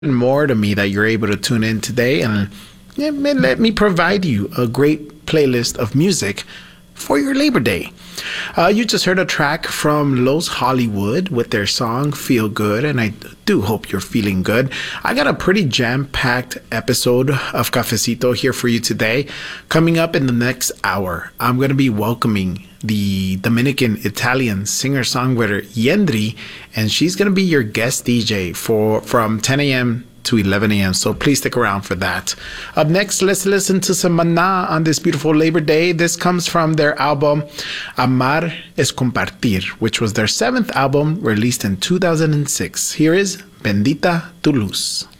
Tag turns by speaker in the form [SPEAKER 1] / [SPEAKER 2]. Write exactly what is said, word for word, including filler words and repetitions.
[SPEAKER 1] more to me that you're able to tune in today and yeah, let me provide you a great playlist of music for your Labor Day. Uh, you just heard a track from Los Hollywood with their song Feel Good, and I do hope you're feeling good. I got a pretty jam-packed episode of Cafecito here for you today. Coming up in the next hour, I'm going to be welcoming the Dominican Italian singer-songwriter Yendri, and she's going to be your guest D J for from ten a.m. to eleven a.m. So please stick around for that. Up next, let's listen to some Maná on this beautiful Labor Day. This comes from their album Amar es Compartir, which was their seventh album released in two thousand six. Here is Bendita Tu Luz.